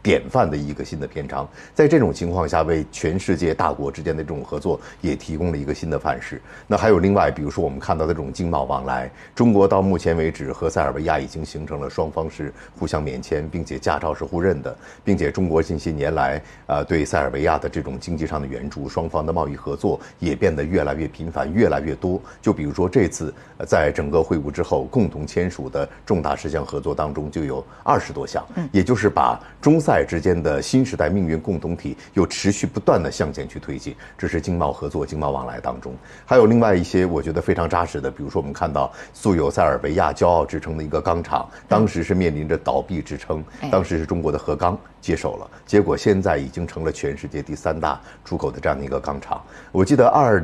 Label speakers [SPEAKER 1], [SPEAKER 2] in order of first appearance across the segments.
[SPEAKER 1] 典范的一个新的篇章。在这种情况下，为全世界大国之间的这种合作也提供了一个新的范式。那还有另外，比如说我们看到的这种经贸往来，中国到目前为止和塞尔维亚已经形成了双方是互相免签，并且驾照是互认的，并且中国近些年来对塞尔维亚的这种经济上的援助，双方的贸易合作也变得越来越频繁，越来越多。就比如说这次在整个会晤之后，共同签署的重大事项合作当中就有20多项，也就是把中塞之间的新时代命运共同体又持续不断的向前去推进。这是经贸合作、经贸往来当中。还有另外一些我觉得非常扎实的，比如说我们看到素有塞尔维亚骄傲之称的一个钢厂，当时是面临着倒闭之称，当时是中国的合钢接手了，结果现在已经成了全世界第3大出口的这样的一个钢厂。我记得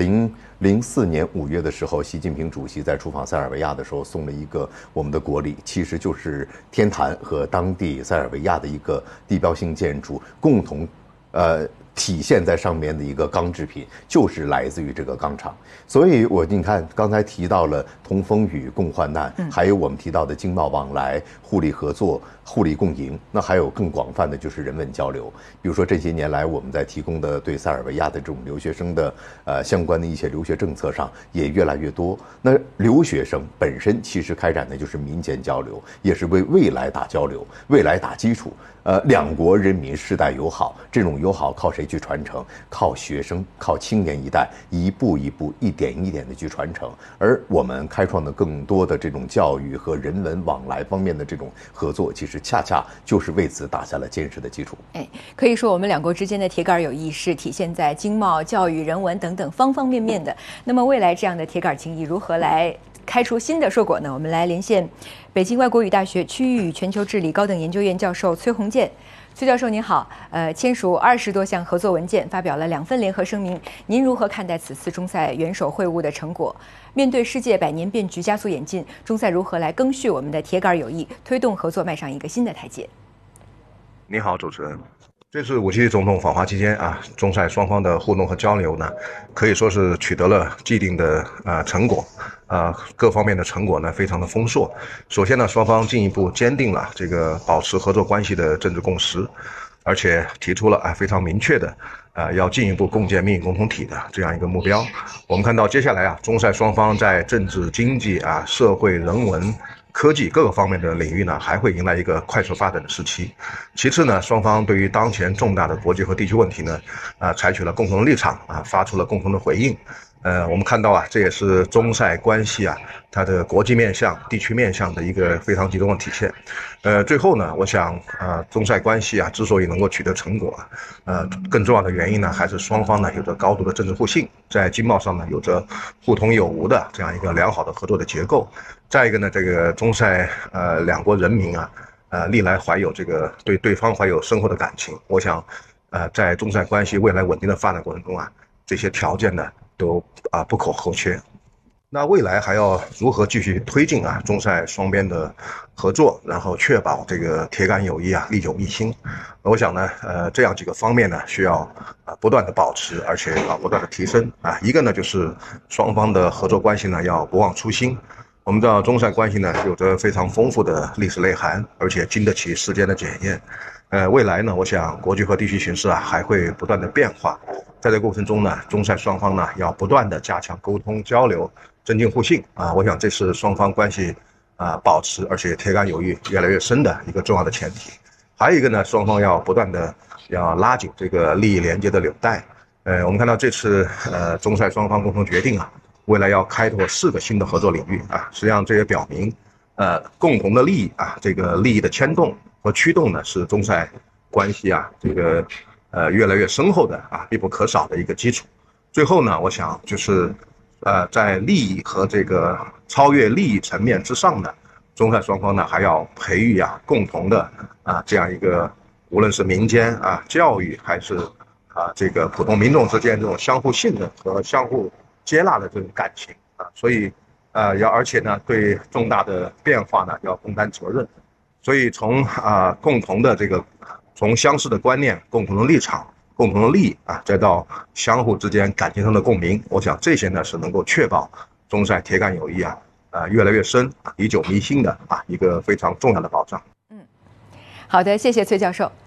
[SPEAKER 1] 2004年5月的时候，习近平主席在出访塞尔维亚的时候送了一个我们的国礼，其实就是天坛和当地塞尔维亚的一个地标性建筑共同体现在上面的一个钢制品，就是来自于这个钢厂。所以你看刚才提到了同风雨共患难，还有我们提到的经贸往来、互利合作、互利共赢，那还有更广泛的就是人文交流。比如说这些年来我们在提供的对塞尔维亚的这种留学生的相关的一些留学政策上也越来越多。那留学生本身其实开展的就是民间交流，也是为未来打交流、未来打基础。两国人民世代友好，这种友好靠谁去传承？靠学生，靠青年一代一步一步、一点一点的去传承。而我们开创的更多的这种教育和人文往来方面的这种合作，其实恰恰就是为此打下了坚实的基础。
[SPEAKER 2] 可以说我们两国之间的铁杆友谊是体现在经贸、教育、人文等等方方面面的。那么未来这样的铁杆情谊如何来开出新的硕果呢？我们来连线北京外国语大学区域与全球治理高等研究院教授崔洪建。崔教授您好，签署20多项合作文件，发表了2份联合声明，您如何看待此次中塞元首会晤的成果？面对世界100年变局加速演进，中塞如何来赓续我们的铁杆友谊，推动合作迈上一个新的台阶？
[SPEAKER 3] 你好，主持人。这次武契总统访华期间中塞双方的互动和交流呢，可以说是取得了既定的成果，各方面的成果呢非常的丰硕。首先呢，双方进一步坚定了这个保持合作关系的政治共识，而且提出了非常明确的要进一步共建命运共同体的这样一个目标。我们看到接下来中塞双方在政治、经济社会、人文、科技各个方面的领域呢，还会迎来一个快速发展的时期。其次呢，双方对于当前重大的国际和地区问题呢，采取了共同的立场发出了共同的回应。我们看到这也是中塞关系它的国际面向、地区面向的一个非常集中的体现。最后呢，我想中塞关系之所以能够取得成果，更重要的原因呢，还是双方呢有着高度的政治互信，在经贸上呢有着互通有无的这样一个良好的合作的结构。再一个呢，这个中塞两国人民历来怀有这个对对方怀有深厚的感情。我想在中塞关系未来稳定的发展过程中这些条件呢都不可或缺。那未来还要如何继续推进中塞双边的合作，然后确保这个铁杆友谊历久弥新？我想呢这样几个方面呢需要不断的保持，而且不断的提升一个呢就是双方的合作关系呢要不忘初心。我们知道中塞关系呢有着非常丰富的历史内涵，而且经得起时间的检验。未来呢，我想国际和地区形势还会不断的变化。在这个过程中呢，中塞双方呢要不断的加强沟通交流，增进互信我想这是双方关系保持而且铁杆友谊越来越深的一个重要的前提。还有一个呢，双方要不断的要拉紧这个利益连接的纽带。我们看到这次中塞双方共同决定未来要开拓4个新的合作领域实际上这也表明共同的利益这个利益的牵动和驱动呢是中塞关系这个越来越深厚的必不可少的一个基础。最后呢，我想就是在利益和这个超越利益层面之上呢，中塞双方呢还要培育共同的这样一个无论是民间教育还是这个普通民众之间这种相互信任和相互接纳的这种感情所以而且呢对重大的变化呢要分担责任。所以从共同的这个从相似的观念、共同的立场、共同的利益再到相互之间感情上的共鸣，我想这些呢是能够确保中塞铁杆友谊越来越深、历久弥新的一个非常重要的保障。
[SPEAKER 2] 好的，谢谢崔教授。